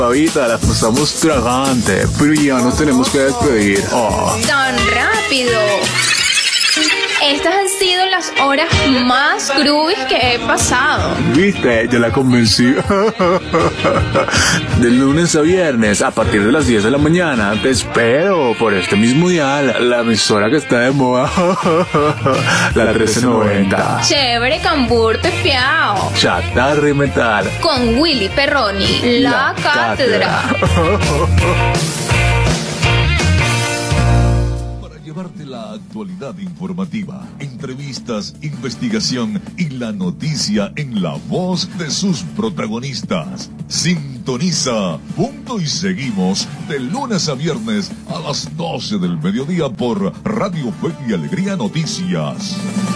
Pavita, la pasamos tragante, pero ya nos tenemos que despedir. Oh. ¡Tan rápido! Estas han sido las horas más groovies que he pasado. ¿Viste? Ya la convencí. De lunes a viernes, a partir de las 10 de la mañana, te espero por este mismo dial, la emisora que está de moda. La 1390. Chévere, cambur, tepeao. Chatarra y metal. Con Willy Perroni, la cátedra. Llevarte la actualidad informativa, entrevistas, investigación y la noticia en la voz de sus protagonistas. Sintoniza Punto y Seguimos de lunes a viernes a las 12 del mediodía por Radio Fe y Alegría Noticias.